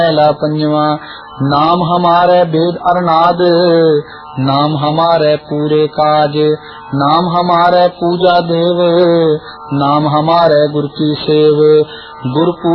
पहला पंजवा नाम हमारे वेद अरनाद, नाम हमारे पूरे काज, नाम हमारे पूजा देव, नाम हमारे गुर की सेव। गुर